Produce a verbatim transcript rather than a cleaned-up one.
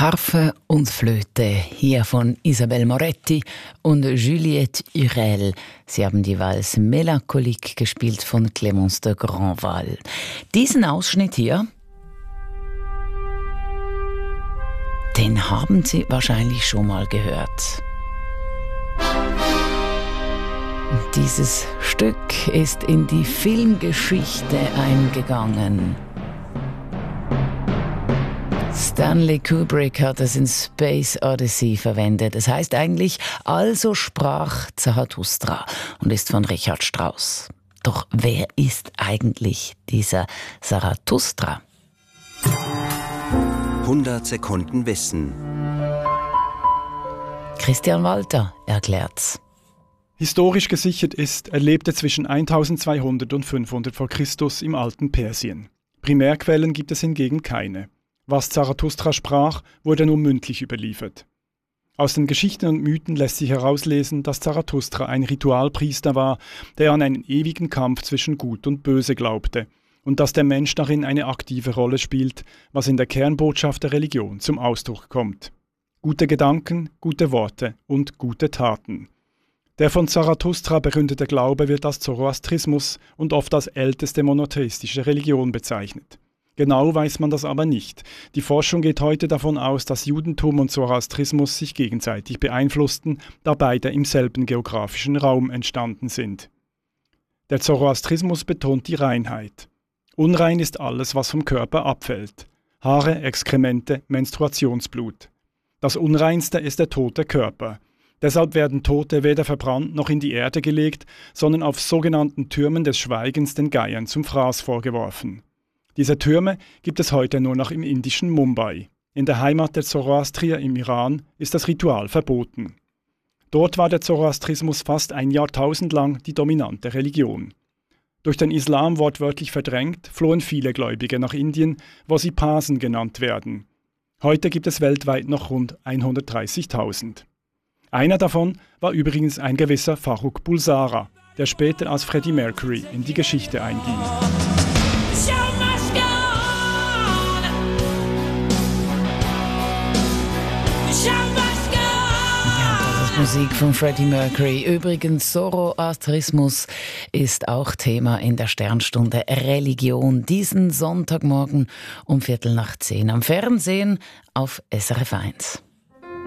Harfe und Flöte, hier von Isabelle Moretti und Juliette Hurel. Sie haben die Valse Mélancolique gespielt von Clémence de Grandval. Diesen Ausschnitt hier, den haben Sie wahrscheinlich schon mal gehört. Dieses Stück ist in die Filmgeschichte eingegangen. Stanley Kubrick hat es in Space Odyssey verwendet. Es heißt eigentlich "Also sprach Zarathustra" und ist von Richard Strauss. Doch wer ist eigentlich dieser Zarathustra? hundert Sekunden Wissen. Christian Walter erklärt's. Historisch gesichert ist, er lebte zwischen eintausendzweihundert und fünfhundert vor Christus im alten Persien. Primärquellen gibt es hingegen keine. Was Zarathustra sprach, wurde nur mündlich überliefert. Aus den Geschichten und Mythen lässt sich herauslesen, dass Zarathustra ein Ritualpriester war, der an einen ewigen Kampf zwischen Gut und Böse glaubte und dass der Mensch darin eine aktive Rolle spielt, was in der Kernbotschaft der Religion zum Ausdruck kommt. Gute Gedanken, gute Worte und gute Taten. Der von Zarathustra begründete Glaube wird als Zoroastrismus und oft als älteste monotheistische Religion bezeichnet. Genau weiß man das aber nicht. Die Forschung geht heute davon aus, dass Judentum und Zoroastrismus sich gegenseitig beeinflussten, da beide im selben geografischen Raum entstanden sind. Der Zoroastrismus betont die Reinheit. Unrein ist alles, was vom Körper abfällt. Haare, Exkremente, Menstruationsblut. Das Unreinste ist der tote Körper. Deshalb werden Tote weder verbrannt noch in die Erde gelegt, sondern auf sogenannten Türmen des Schweigens den Geiern zum Fraß vorgeworfen. Diese Türme gibt es heute nur noch im indischen Mumbai. In der Heimat der Zoroastrier im Iran ist das Ritual verboten. Dort war der Zoroastrismus fast ein Jahrtausend lang die dominante Religion. Durch den Islam wortwörtlich verdrängt, flohen viele Gläubige nach Indien, wo sie Parsen genannt werden. Heute gibt es weltweit noch rund hundertdreißigtausend. Einer davon war übrigens ein gewisser Farrukh Bulsara, der später als Freddie Mercury in die Geschichte einging. Musik von Freddie Mercury. Übrigens, Zoroastrismus ist auch Thema in der Sternstunde Religion. Diesen Sonntagmorgen um Viertel nach zehn am Fernsehen auf S R F eins.